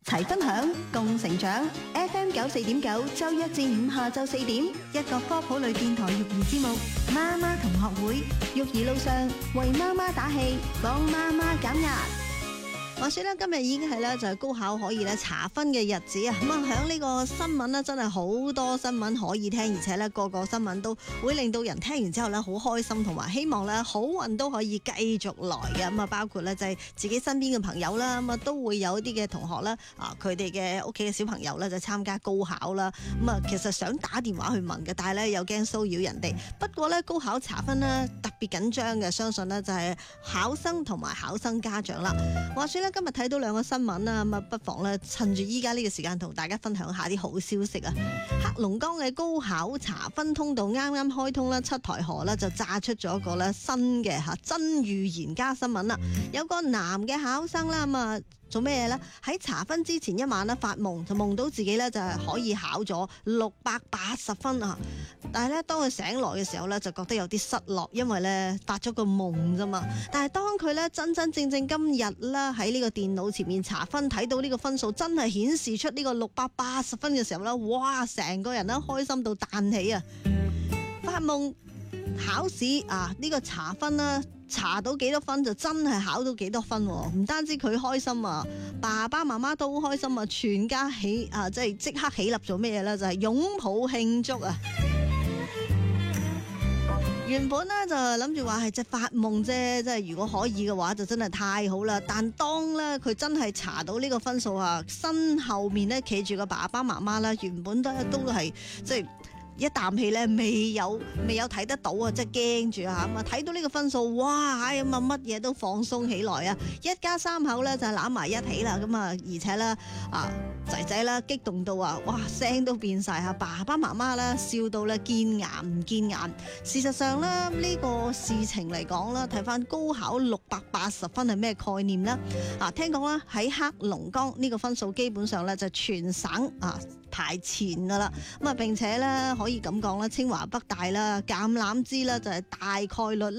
齊分享，共成長。FM 94.9，周一至五下晝4點，一個科普類電台育兒節目《媽媽同學會》，育兒路上為媽媽打氣，幫媽媽減壓。話說咧，今日已經係咧就係高考可以咧查分嘅日子啊！咁啊，響呢個新聞咧，真係好多新聞可以聽，而且咧個個新聞都會令到人聽完之後咧好開心，同埋希望咧好運都可以繼續來嘅。咁啊，包括咧就係自己身邊嘅朋友啦，咁啊都會有一啲嘅同學啦，佢哋嘅屋企嘅小朋友咧就參加高考啦。咁啊，其實想打電話去問嘅，但係咧又驚騷擾人哋。不過咧高考查分咧特別緊張嘅，相信咧就係考生同埋考生家長啦。話說今日睇到兩個新聞啦，咁啊不妨咧趁住依家呢個時間同大家分享下啲好消息啊！黑龍江嘅高考查分通道啱啱開通啦，七台河咧就炸出咗個咧新嘅真預言家新聞啦！有個男嘅考生啦，咁啊做咩嘢咧？喺查分之前一晚咧發夢，就夢到自己咧就係可以考咗680分啊！但係咧當佢醒來嘅時候咧，就覺得有啲失落，因為咧發咗個夢啫嘛。但係當佢咧真真正正今日啦喺呢個電腦前面查分，睇到呢個分數真係顯示出呢個680分嘅時候咧，哇！成個人咧開心到彈起啊！發夢考試啊，呢個查分啦，查到幾多分就真係考到幾多分，唔單止佢開心啊，爸爸媽媽都好開心啊，全家即刻起立做咩嘢咧？就係擁抱慶祝啊！原本咧就諗住話係只發夢啫，即係如果可以嘅話就真係太好啦。但當咧佢真係查到呢個分數啊，身後面咧企住個爸爸媽媽啦，原本都係即係一啖氣咧，未有睇得到啊，即係驚住啊咁啊！睇到呢個分數，哇！咁啊乜嘢都放鬆起來啊！一家三口咧就攬埋一起啦，咁啊而且咧仔仔啦激動到啊，哇聲都變晒吓，爸爸媽媽啦笑到咧見牙唔見眼。事實上咧呢個事情嚟講啦，睇翻高考680分係咩概念呢？聽講啦喺黑龍江呢個分數基本上咧就全省排前噶啦，咁啊並且咧可以咁講啦，清華北大啦、橄欖枝啦就係大概率